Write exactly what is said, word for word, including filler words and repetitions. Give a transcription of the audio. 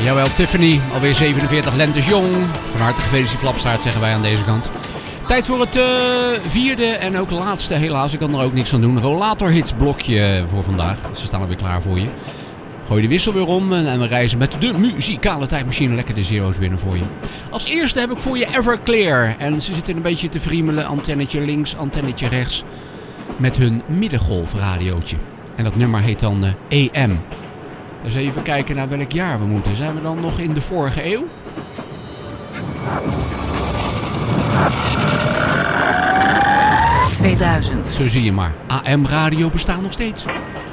Jawel, Tiffany, alweer zevenenveertig lentes jong. Van harte gefeliciteerd Flapstaart, zeggen wij aan deze kant. Tijd voor het uh, vierde en ook laatste, helaas, ik kan er ook niks aan doen. Rollatorhits blokje voor vandaag. Ze staan alweer klaar voor je. Gooi de wissel weer om en we reizen met de muzikale tijdmachine lekker de zero's binnen voor je. Als eerste heb ik voor je Everclear. En ze zitten een beetje te friemelen, antennetje links, antennetje rechts. Met hun middengolfradiootje. En dat nummer heet dan uh, A M. Dus even kijken naar welk jaar we moeten. Zijn we dan nog in de vorige eeuw? tweeduizend. Zo zie je maar. A M radio bestaat nog steeds.